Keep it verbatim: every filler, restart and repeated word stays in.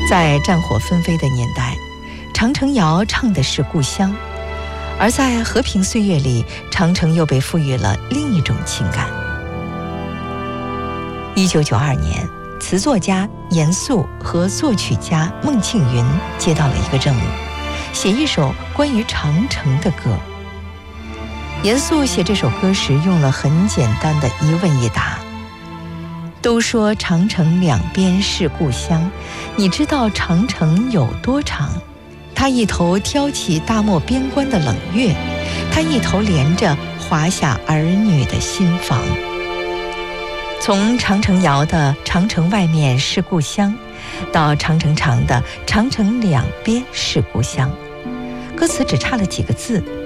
在战火纷飞的年代，长城谣唱的是故乡，而在和平岁月里，长城又被赋予了另一种情感。一九九二年，词作家严肃和作曲家孟庆云接到了一个任务，写一首关于长城的歌。严肃写这首歌时用了很简单的一问一答。都说长城两边是故乡，你知道长城有多长？它一头挑起大漠边关的冷月，它一头连着华夏儿女的心房。从长城谣的长城外面是故乡，到长城长的长城两边是故乡，歌词只差了几个字，